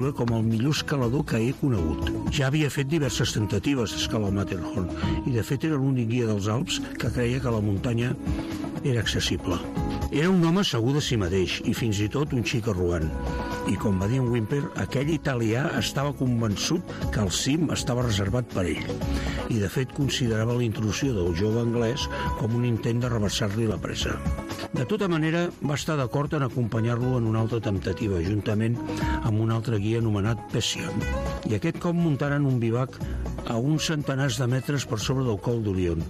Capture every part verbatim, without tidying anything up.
com el millor escalador que he conegut. Ja havia fet diverses tentatives d'escalar el Matterhorn i de fet era l'únic guia dels Alps que creia que la muntanya era accessible. Era un home segur de si mateix i fins i tot un xic arrogant. I com va dir en Whymper, aquell italià estava convençut que el cim estava reservat per ell i de fet considerava la intrusió del jove anglès com un intent de rebaixar-li la pressa. De tota manera, va estar d'acord en acompanyar-lo en una altra temptativa, juntament amb un altre guia anomenat Pession. I aquest cop muntaren un bivac a uns centenars de metres per sobre del col d'Olion.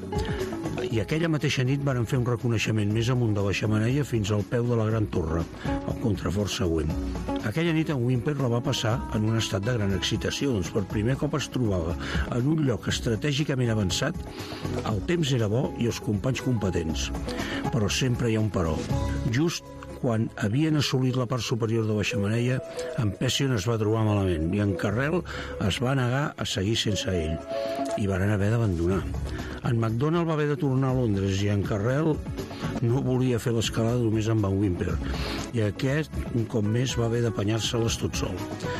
I aquella mateixa nit varen fer un reconeixement més amunt de la xemeneia fins al peu de la Gran Torre, el contrafort següent. Aquella nit en Whymper la va passar en un estat de gran excitació, doncs per primer cop es trobava en un lloc estratègicament avançat, el temps era bo i els companys competents. Però sempre hi ha un però. Just quan havien assolit la part superior de la xemeneia, en Pession es va trobar malament i en Carrel es va negar a seguir sense ell i varen haver d'abandonar. En MacDonald va haver de tornar a Londres i en Carrel no volia fer l'escalada només amb en Whymper i aquest, un cop més, va haver d'apanyar-se-les tot sol.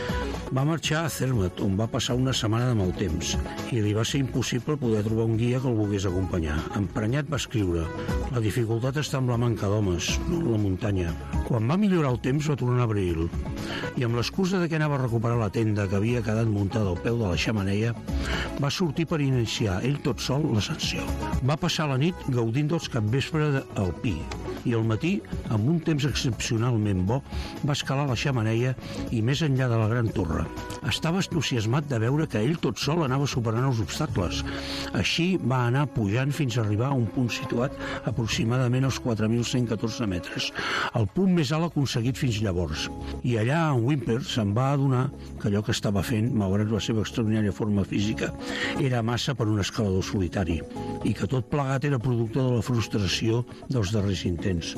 Va marxar a Zermatt, on va passar una setmana de mal temps, i li va ser impossible poder trobar un guia que el volgués acompanyar. Emprenyat va escriure: la dificultat està amb la manca d'homes, no en la muntanya. Quan va millorar el temps va tornar a Bril, i amb l'excusa de que anava a recuperar la tenda que havia quedat muntada al peu de la xemeneia, va sortir per iniciar ell tot sol l'ascensió. Va passar la nit gaudint dels capvespre al Pi, i al matí, amb un temps excepcionalment bo, va escalar la xemeneia i més enllà de la Gran Torre. Estava entusiasmat de veure que ell tot sol anava superant els obstacles. Així va anar pujant fins a arribar a un punt situat aproximadament als quatre mil cent catorze metres, el punt més alt aconseguit fins llavors. I allà en Whymper se'n va adonar que allò que estava fent, malgrat la seva extraordinària forma física, era massa per un escalador solitari i que tot plegat era producte de la frustració dels darrers intents.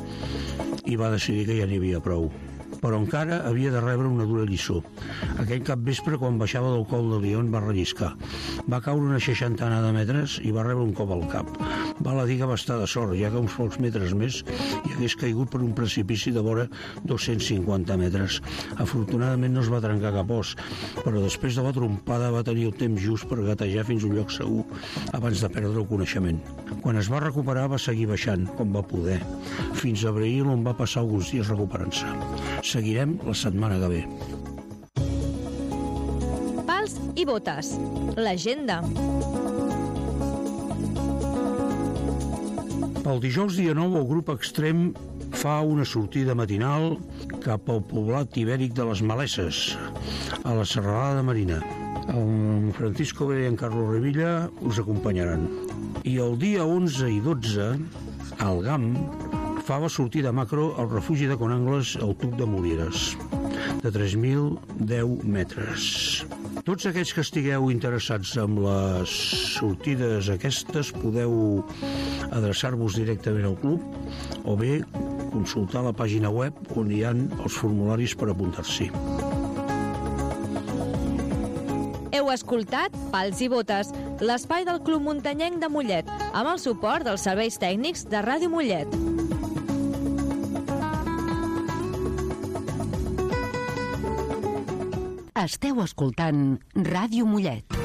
I va decidir que ja n'hi havia prou. Però encara havia de rebre una dura lliçó. Aquell capvespre, quan baixava del col de Lion, va relliscar. Va caure una seixantena de metres i va rebre un cop al cap. Val a dir que va estar de sort, ja que uns pocs metres més i hagués caigut per un precipici de vora dos-cents cinquanta metres. Afortunadament no es va trencar cap os, però després de la trompada va tenir el temps just per gatejar fins a un lloc segur abans de perdre el coneixement. Quan es va recuperar va seguir baixant, com va poder, fins a Bril, on va passar alguns dies recuperant-se. Seguirem la setmana que ve. Pals i botes. L'agenda. El dijous dia nou el grup Extrem fa una sortida matinal cap al poblat ibèric de les Malesses, a la serralada de Marina. El Francisco Vera i en Carlos Revilla us acompanyaran. I el dia onze i dotze, el GAM fa la sortida macro al refugi de Conangles al Tuc de Molieres, de tres mil deu metres. Tots aquells que estigueu interessats en les sortides aquestes podeu adreçar-vos directament al club o bé consultar la pàgina web on hi ha els formularis per apuntar-s'hi. Heu escoltat Pals i Botes, l'espai del Club Muntanyenc de Mollet, amb el suport dels serveis tècnics de Ràdio Mollet. Esteu escoltant Ràdio Mollet.